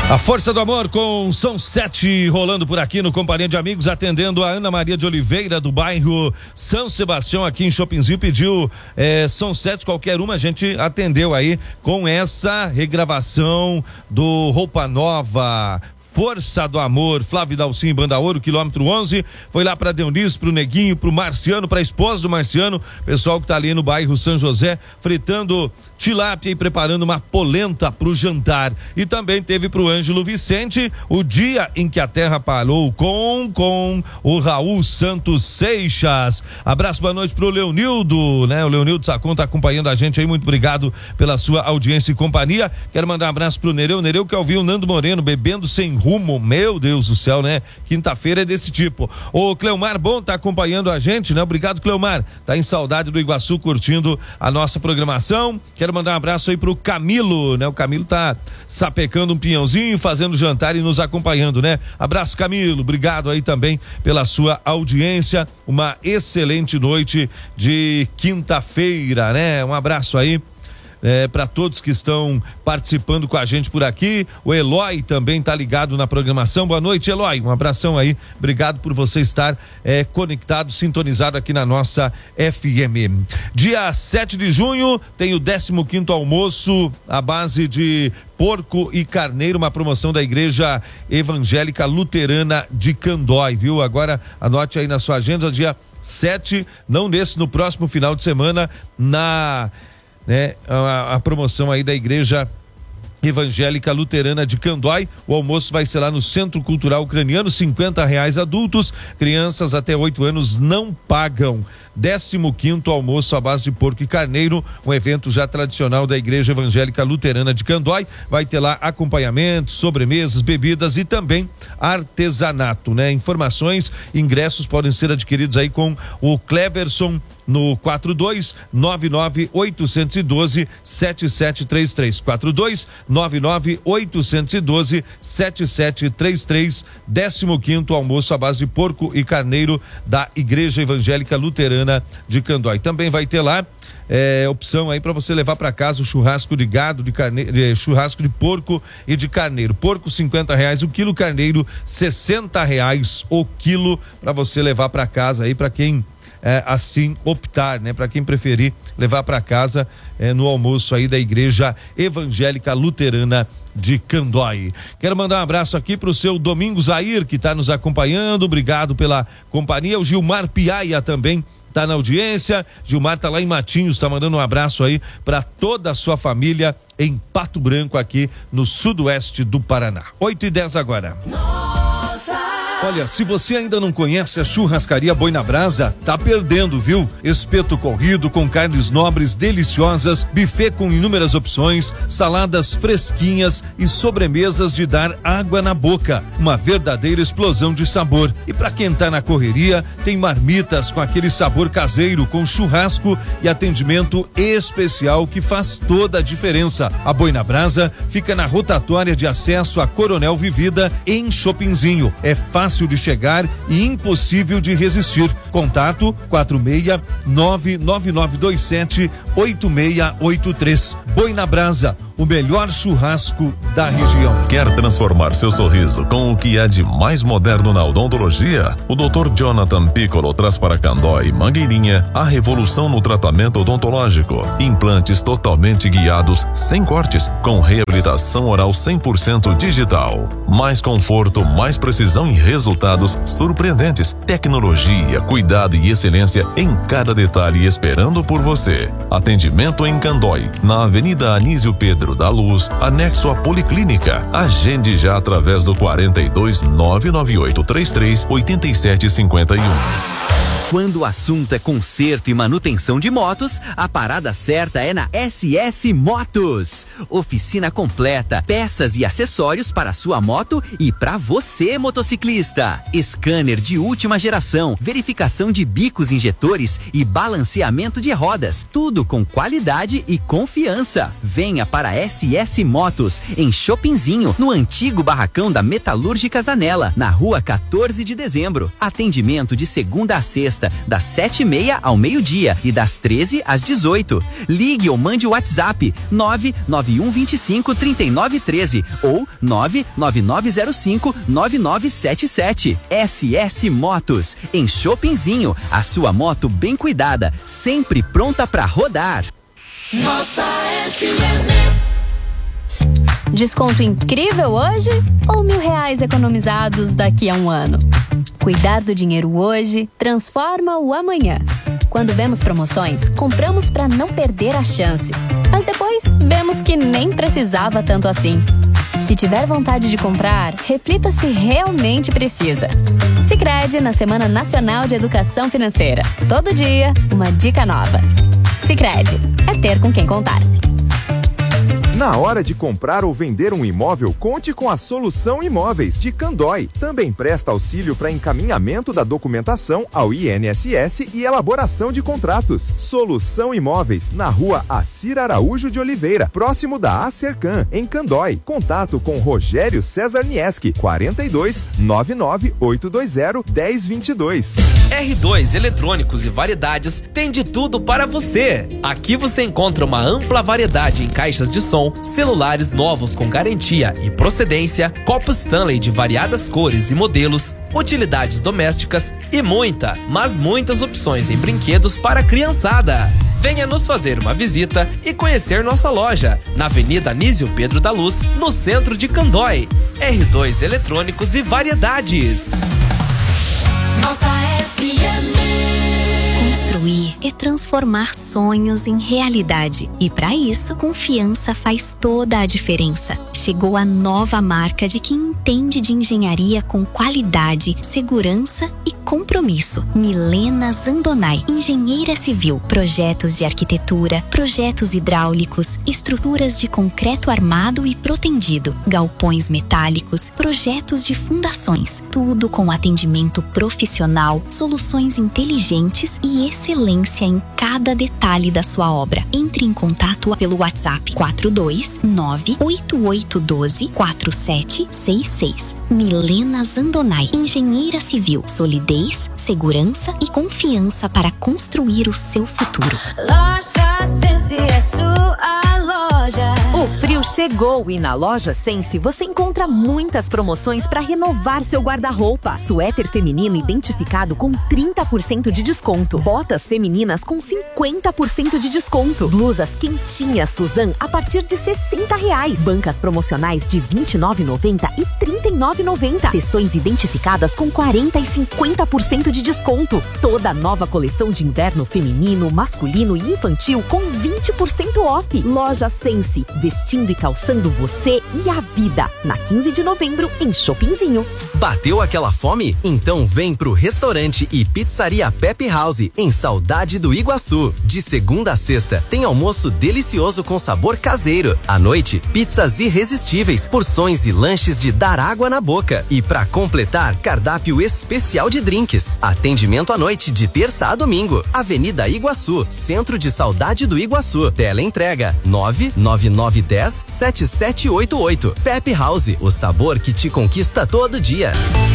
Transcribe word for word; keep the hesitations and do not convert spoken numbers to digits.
A força do amor com São Sete rolando por aqui no Companhia de Amigos, atendendo a Ana Maria de Oliveira do bairro São Sebastião aqui em Shoppingzinho, pediu é, São Sete, qualquer uma, a gente atendeu aí com essa regravação do Roupa Nova. Força do Amor, Flávio Dalcin, Banda Ouro, quilômetro onze, foi lá pra Deunice, pro Neguinho, pro Marciano, pra esposa do Marciano, pessoal que tá ali no bairro São José, fritando tilápia e preparando uma polenta pro jantar. E também teve pro Ângelo Vicente, o dia em que a terra parou, com, com o Raul Santos Seixas. Abraço, boa noite pro Leonildo, né? O Leonildo Sacon tá acompanhando a gente aí, muito obrigado pela sua audiência e companhia. Quero mandar um abraço pro Nereu, Nereu que ouviu o Nando Moreno bebendo sem rumo, meu Deus do céu, né? Quinta-feira é desse tipo. O Cleomar Bom tá acompanhando a gente, né? Obrigado, Cleomar. Tá em saudade do Iguaçu, curtindo a nossa programação. Quero mandar um abraço aí pro Camilo, né? O Camilo tá sapecando um pinhãozinho, fazendo jantar e nos acompanhando, né? Abraço, Camilo. Obrigado aí também pela sua audiência. Uma excelente noite de quinta-feira, né? Um abraço aí. É, para todos que estão participando com a gente por aqui. O Eloy também tá ligado na programação. Boa noite, Eloy. Um abração aí. Obrigado por você estar é, conectado, sintonizado aqui na nossa F M. Dia sete de junho tem o décimo quinto almoço à base de porco e carneiro, uma promoção da Igreja Evangélica Luterana de Candói, viu? Agora anote aí na sua agenda, dia sete, não nesse, no próximo final de semana, na né, a, a promoção aí da Igreja Evangélica Luterana de Candói. O almoço vai ser lá no Centro Cultural Ucraniano, cinquenta reais adultos, crianças até oito anos não pagam. décimo quinto almoço à base de porco e carneiro, um evento já tradicional da Igreja Evangélica Luterana de Candói. Vai ter lá acompanhamento, sobremesas, bebidas e também artesanato, né? Informações, ingressos podem ser adquiridos aí com o Cleverson no quatro dois nove nove oito um dois sete sete três três, quatro dois nove nove oito um dois sete sete três três. décimo quinto almoço à base de porco e carneiro da Igreja Evangélica Luterana de Candói. Também vai ter lá é, opção aí para você levar para casa o churrasco de gado, de carneiro, de, churrasco de porco e de carneiro. Porco cinquenta reais o quilo, carneiro sessenta reais o quilo, para você levar para casa aí, para quem É, assim optar, né? Para quem preferir levar para casa é, no almoço aí da Igreja Evangélica Luterana de Candói. Quero mandar um abraço aqui pro seu Domingos Air, que tá nos acompanhando, obrigado pela companhia. O Gilmar Piaia também tá na audiência. Gilmar tá lá em Matinhos, tá mandando um abraço aí para toda a sua família em Pato Branco, aqui no sudoeste do Paraná. oito e dez agora. Olha, se você ainda não conhece a Churrascaria Boi na Brasa, tá perdendo, viu? Espeto corrido com carnes nobres deliciosas, buffet com inúmeras opções, saladas fresquinhas e sobremesas de dar água na boca. Uma verdadeira explosão de sabor. E pra quem tá na correria, tem marmitas com aquele sabor caseiro, com churrasco e atendimento especial que faz toda a diferença. A Boi na Brasa fica na rotatória de acesso a Coronel Vivida, em Shoppingzinho. É fácil Fácil de chegar e impossível de resistir. Contato quatro seis nove nove nove dois sete oito seis oito três. Boi na Brasa, o melhor churrasco da região. Quer transformar seu sorriso com o que é de mais moderno na odontologia? O doutor Jonathan Piccolo traz para Candói e Mangueirinha a revolução no tratamento odontológico. Implantes totalmente guiados, sem cortes, com reabilitação oral cem por cento digital. Mais conforto, mais precisão e resultados surpreendentes. Tecnologia, cuidado e excelência em cada detalhe esperando por você. Atendimento em Candói, na Avenida Anísio Pedro da Luz, anexo à Policlínica. Agende já através do quarenta e dois nove nove oito três três oito sete cinco um. Quando o assunto é conserto e manutenção de motos, a parada certa é na S S Motos. Oficina completa, peças e acessórios para a sua moto e para você, motociclista. Scanner de última geração, verificação de bicos injetores e balanceamento de rodas. Tudo com qualidade e confiança. Venha para a S S Motos, em Shoppingzinho, no antigo barracão da Metalúrgica Zanella, na rua quatorze de dezembro. Atendimento de segunda a sexta, sexta, das sete e meia ao meio-dia e das treze às dezoito. Ligue ou mande o WhatsApp nove nove um dois cinco, três nove um três ou nove nove nove zero cinco, nove nove sete sete. S S Motos, em Chopinzinho, a sua moto bem cuidada, sempre pronta para rodar. Nossa F M. Desconto incrível hoje ou mil reais economizados daqui a um ano? Cuidar do dinheiro hoje transforma o amanhã. Quando vemos promoções, compramos para não perder a chance. Mas depois, vemos que nem precisava tanto assim. Se tiver vontade de comprar, reflita se realmente precisa. Sicredi na Semana Nacional de Educação Financeira. Todo dia, uma dica nova. Sicredi, é ter com quem contar. Na hora de comprar ou vender um imóvel, conte com a Solução Imóveis de Candói. Também presta auxílio para encaminhamento da documentação ao I N S S e elaboração de contratos. Solução Imóveis, na rua Acir Araújo de Oliveira, próximo da Acercan, em Candói. Contato com Rogério César Nieski, quarenta e dois, nove nove oito dois zero, um zero dois dois. R dois Eletrônicos e Variedades tem de tudo para você. Aqui você encontra uma ampla variedade em caixas de som, celulares novos com garantia e procedência, copos Stanley de variadas cores e modelos, utilidades domésticas e muita, mas muitas opções em brinquedos para a criançada. Venha nos fazer uma visita e conhecer nossa loja na Avenida Anísio Pedro da Luz, no centro de Candói. R dois Eletrônicos e Variedades. Nossa F M. Construir é transformar sonhos em realidade. E para isso, confiança faz toda a diferença. Chegou a nova marca de quem entende de engenharia com qualidade, segurança e compromisso. Milena Zandonai, engenheira civil. Projetos de arquitetura, projetos hidráulicos, estruturas de concreto armado e protendido, galpões metálicos, projetos de fundações. Tudo com atendimento profissional, soluções inteligentes e excelência em cada detalhe da sua obra. Entre em contato pelo WhatsApp quatro dois nove oito oito um dois quatro sete seis seis. Milena Zandonai, engenheira civil, solidez, segurança e confiança para construir o seu futuro. Loja Sense é sua loja. O frio chegou e na Loja Sense você encontra muitas promoções para renovar seu guarda-roupa. Suéter feminino identificado com trinta por cento de desconto. Botas femininas com cinquenta por cento de desconto. Blusas quentinhas Suzan a partir de sessenta reais. Bancas promocionais de vinte e nove reais e noventa centavos e trinta e nove reais e noventa centavos. Seções identificadas com quarenta e cinquenta por cento de desconto. Toda a nova coleção de inverno feminino, masculino e infantil com vinte por cento off. Loja Sense, vestindo e calçando você e a vida. Na quinze de novembro, em Chopinzinho. Bateu aquela fome? Então vem pro restaurante e pizzaria Pepe House, em Saudade do Iguaçu. De segunda a sexta, tem almoço delicioso com sabor caseiro. À noite, pizzas irresistíveis, porções e lanches de dar água na boca. E pra completar, cardápio especial de drinks. Atendimento à noite de terça a domingo. Avenida Iguaçu, centro de Saudade do Iguaçu. Teleentrega nove nove nove um zero sete sete oito oito. Pepe House, o sabor que te conquista todo dia.